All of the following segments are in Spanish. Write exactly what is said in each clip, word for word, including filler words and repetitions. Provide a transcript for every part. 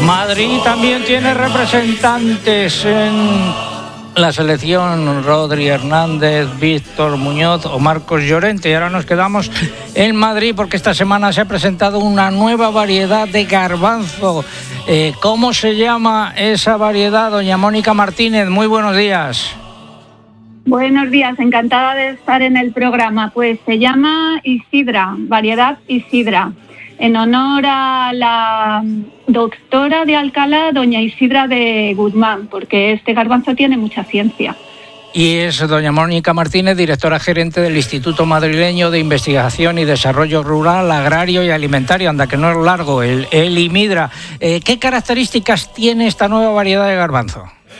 Madrid también tiene representantes en la selección: Rodri Hernández, Víctor Muñoz o Marcos Llorente. Y ahora nos quedamos en Madrid porque esta semana se ha presentado una nueva variedad de garbanzo. Eh, ¿Cómo se llama esa variedad, doña Mónica Martínez? Muy buenos días. Buenos días, encantada de estar en el programa. Pues se llama Isidra, variedad Isidra, en honor a la doctora de Alcalá, doña Isidra de Guzmán, porque este garbanzo tiene mucha ciencia. Y es doña Mónica Martínez, directora gerente del Instituto Madrileño de Investigación y Desarrollo Rural, Agrario y Alimentario, anda que no es largo, el, el IMIDRA. Eh, ¿Qué características tiene esta nueva variedad de garbanzo?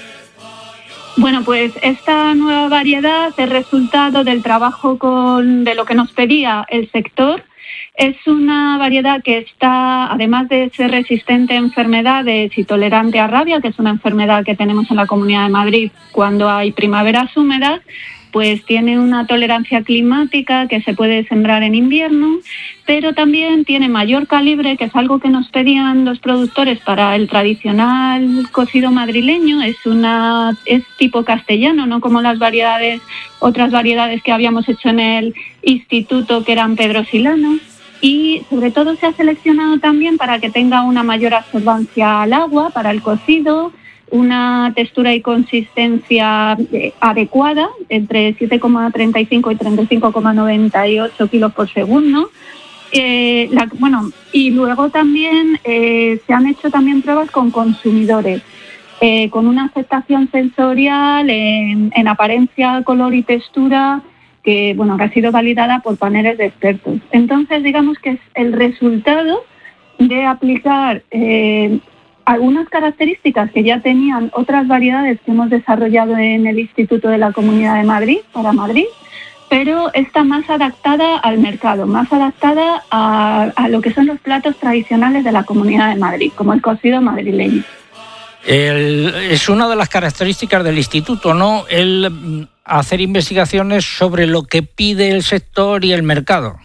Bueno, pues esta nueva variedad es resultado del trabajo con, de lo que nos pedía el sector. Es una variedad que está, además de ser resistente a enfermedades y tolerante a rabia, que es una enfermedad que tenemos en la Comunidad de Madrid cuando hay primaveras húmedas, pues tiene una tolerancia climática que se puede sembrar en invierno, pero también tiene mayor calibre, que es algo que nos pedían los productores para el tradicional cocido madrileño. Es una es tipo castellano, no como las variedades, otras variedades que habíamos hecho en el instituto, que eran pedrosilano. Y sobre todo se ha seleccionado también para que tenga una mayor absorbancia al agua para el cocido, una textura y consistencia adecuada, entre siete coma treinta y cinco y treinta y cinco coma noventa y ocho kilos por segundo. Eh, la, bueno, y luego también eh, se han hecho también pruebas con consumidores, eh, con una aceptación sensorial en, en apariencia, color y textura, que bueno, que ha sido validada por paneles de expertos. Entonces, digamos que es el resultado de aplicar eh, algunas características que ya tenían otras variedades que hemos desarrollado en el Instituto de la Comunidad de Madrid, para Madrid, pero está más adaptada al mercado, más adaptada a, a lo que son los platos tradicionales de la Comunidad de Madrid, como el cocido madrileño. El, es una de las características del instituto, ¿no?, el hacer investigaciones sobre lo que pide el sector y el mercado.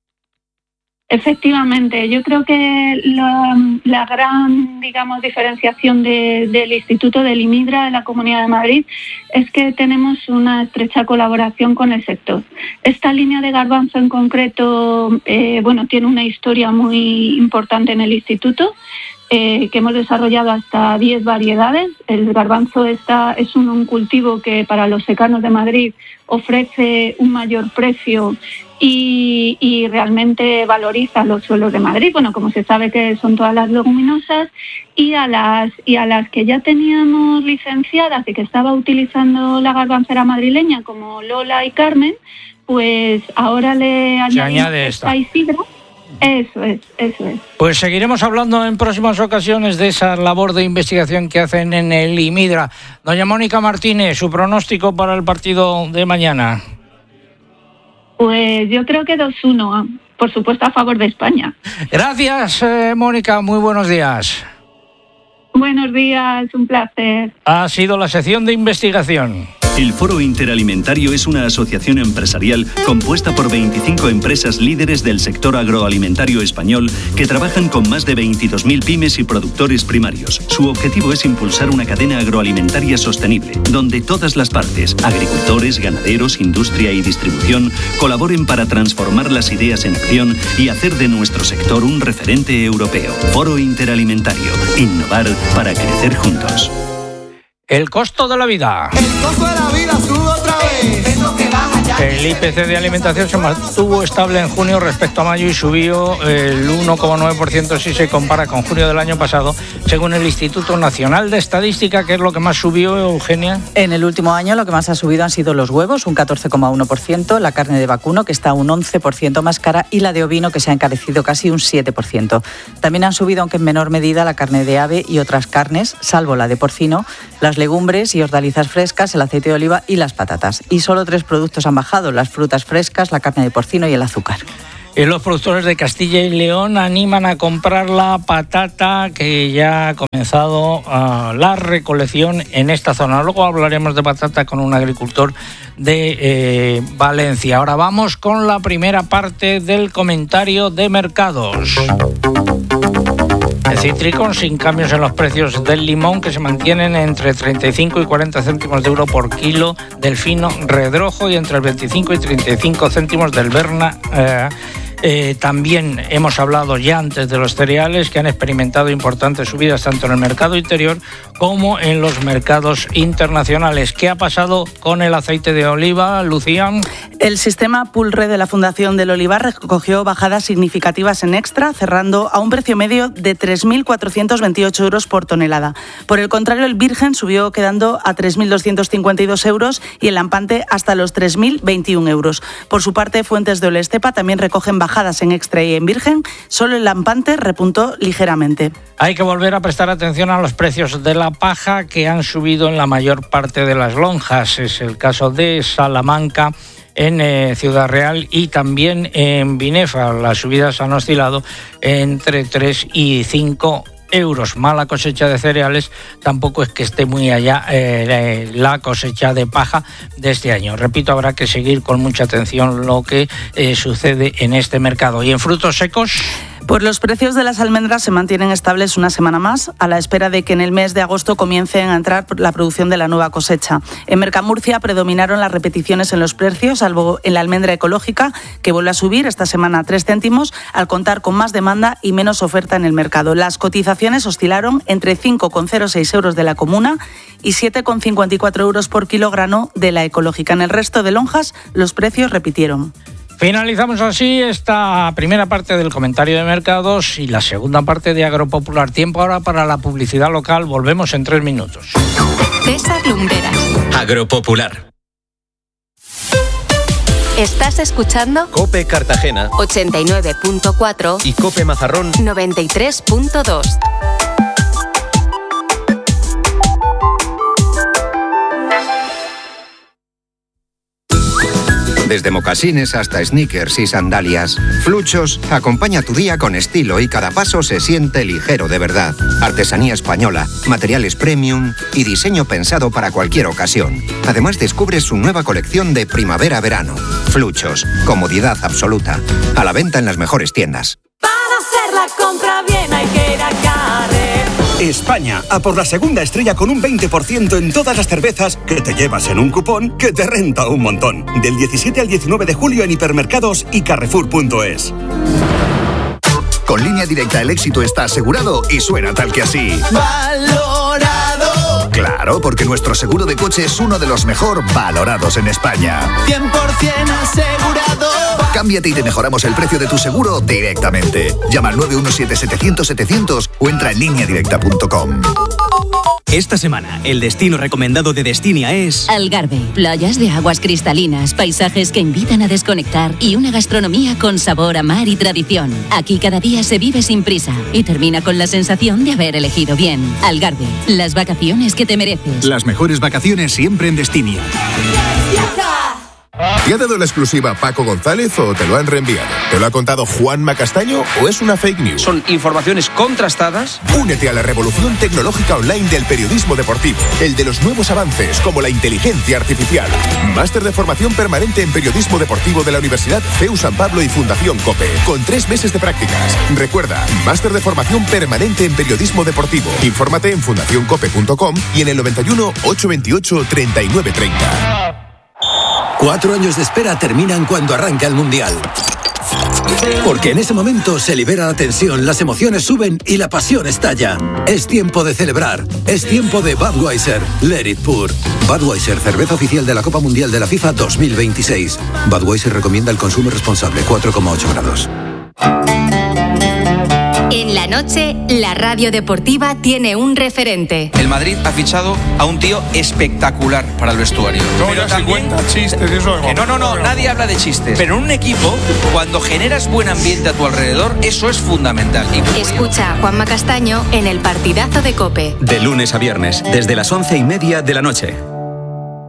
Efectivamente, yo creo que la, la gran, digamos, diferenciación de, del Instituto del IMIDRA de la Comunidad de Madrid es que tenemos una estrecha colaboración con el sector. Esta línea de garbanzo en concreto, eh, bueno, tiene una historia muy importante en el instituto, eh, que hemos desarrollado hasta diez variedades. El garbanzo está, es un, un cultivo que para los secanos de Madrid ofrece un mayor precio y, y realmente valoriza los suelos de Madrid, bueno, como se sabe que son todas las leguminosas, y a las y a las que ya teníamos licenciadas y que estaba utilizando la garbancera madrileña, como Lola y Carmen, pues ahora le añadimos esta Isidra. Eso es, eso es. Pues seguiremos hablando en próximas ocasiones de esa labor de investigación que hacen en el IMIDRA. Doña Mónica Martínez, su pronóstico para el partido de mañana. Pues yo creo que dos uno, por supuesto a favor de España. Gracias, eh, Mónica, muy buenos días. Buenos días, un placer. Ha sido la sección de investigación. El Foro Interalimentario es una asociación empresarial compuesta por veinticinco empresas líderes del sector agroalimentario español que trabajan con más de veintidós mil pymes y productores primarios. Su objetivo es impulsar una cadena agroalimentaria sostenible, donde todas las partes, agricultores, ganaderos, industria y distribución, colaboren para transformar las ideas en acción y hacer de nuestro sector un referente europeo. Foro Interalimentario. Innovar para crecer juntos. El costo de la vida. El costo de la vida sube otra vez. Es lo que baja ya. El I P C de alimentación se mantuvo estable en junio respecto a mayo y subió el uno coma nueve por ciento si se compara con junio del año pasado, según el Instituto Nacional de Estadística. ¿Qué es lo que más subió, Eugenia? En el último año lo que más ha subido han sido los huevos, un catorce coma uno por ciento, la carne de vacuno, que está un once por ciento más cara, y la de ovino, que se ha encarecido casi un siete por ciento. También han subido, aunque en menor medida, la carne de ave y otras carnes, salvo la de porcino, las legumbres y hortalizas frescas, el aceite de oliva y las patatas. Y solo tres productos han bajado: las frutas frescas, la carne de porcino y el azúcar. Y los productores de Castilla y León animan a comprar la patata, que ya ha comenzado uh, la recolección en esta zona. Luego hablaremos de patata con un agricultor de eh, Valencia. Ahora vamos con la primera parte del comentario de mercados. mercado. El Citricón sin cambios en los precios del limón, que se mantienen entre treinta y cinco y cuarenta céntimos de euro por kilo del fino redrojo y entre el veinticinco y treinta y cinco céntimos del Berna. Eh, Eh, también hemos hablado ya antes de los cereales, que han experimentado importantes subidas tanto en el mercado interior como en los mercados internacionales. ¿Qué ha pasado con el aceite de oliva, Lucía? El sistema Pulre de la Fundación del Olivar recogió bajadas significativas en Extra, cerrando a un precio medio de tres mil cuatrocientos veintiocho euros por tonelada. Por el contrario, el Virgen subió quedando a tres mil doscientos cincuenta y dos euros y el Lampante hasta los tres mil veintiún euros. Por su parte, fuentes de Olestepa también recogen bajadas bajadas en Extra y en Virgen, solo el Lampante repuntó ligeramente. Hay que volver a prestar atención a los precios de la paja, que han subido en la mayor parte de las lonjas. Es el caso de Salamanca, en eh, Ciudad Real y también en Binefa. Las subidas han oscilado entre tres y cinco euros. Mala cosecha de cereales, tampoco es que esté muy allá eh, la cosecha de paja de este año. Repito, habrá que seguir con mucha atención lo que eh, sucede en este mercado. ¿Y en frutos secos? Pues los precios de las almendras se mantienen estables una semana más, a la espera de que en el mes de agosto comiencen a entrar la producción de la nueva cosecha. En Mercamurcia predominaron las repeticiones en los precios, salvo en la almendra ecológica, que vuelve a subir esta semana a tres céntimos, al contar con más demanda y menos oferta en el mercado. Las cotizaciones oscilaron entre cinco coma cero seis euros de la comuna y siete coma cincuenta y cuatro euros por kilogramo de la ecológica. En el resto de lonjas, los precios repitieron. Finalizamos así esta primera parte del comentario de mercados y la segunda parte de Agropopular. Tiempo ahora para la publicidad local. Volvemos en tres minutos. César Lumberas. Agropopular. ¿Estás escuchando? COPE Cartagena ochenta y nueve punto cuatro y COPE Mazarrón noventa y tres punto dos. Desde mocasines hasta sneakers y sandalias, Fluchos acompaña tu día con estilo y cada paso se siente ligero de verdad. Artesanía española, materiales premium y diseño pensado para cualquier ocasión. Además descubres su nueva colección de primavera-verano. Fluchos, comodidad absoluta. A la venta en las mejores tiendas. Para hacer la compra bien hay que ir a Carrer. España, a por la segunda estrella con un veinte por ciento en todas las cervezas que te llevas en un cupón que te renta un montón. Del diecisiete al diecinueve de julio en hipermercados y carrefour punto es. Con Línea Directa el éxito está asegurado y suena tal que así. Valorado. Claro, porque nuestro seguro de coche es uno de los mejor valorados en España. cien por ciento asegurado. Cámbiate y te mejoramos el precio de tu seguro directamente. Llama al nueve uno siete setecientos setecientos o entra en línea directa punto com. Esta semana, el destino recomendado de Destinia es... Algarve. Playas de aguas cristalinas, paisajes que invitan a desconectar y una gastronomía con sabor a mar y tradición. Aquí cada día se vive sin prisa y termina con la sensación de haber elegido bien. Algarve. Las vacaciones que te mereces. Las mejores vacaciones siempre en Destinia. ¿Te ha dado la exclusiva Paco González o te lo han reenviado? ¿Te lo ha contado Juanma Castaño o es una fake news? Son informaciones contrastadas. Únete a la revolución tecnológica online del periodismo deportivo, el de los nuevos avances como la inteligencia artificial. Máster de formación permanente en periodismo deportivo de la Universidad C E U San Pablo y Fundación COPE, con tres meses de prácticas. Recuerda, máster de formación permanente en periodismo deportivo. Infórmate en fundación cope punto com y en el noventa y uno, ochocientos veintiocho, treinta y nueve treinta. Cuatro años de espera terminan cuando arranca el Mundial. Porque en ese momento se libera la tensión, las emociones suben y la pasión estalla. Es tiempo de celebrar. Es tiempo de Budweiser. Let it pour. Budweiser, cerveza oficial de la Copa Mundial de la FIFA dos mil veintiséis. Budweiser recomienda el consumo responsable, cuatro coma ocho grados. En la noche, la radio deportiva tiene un referente. El Madrid ha fichado a un tío espectacular para el vestuario. No, pero ya también... se cuenta chistes, eso que no, no, no, nadie habla de chistes. Pero en un equipo, cuando generas buen ambiente a tu alrededor, eso es fundamental. Y... Escucha a Juanma Castaño en el partidazo de COPE. De lunes a viernes, desde las once y media de la noche.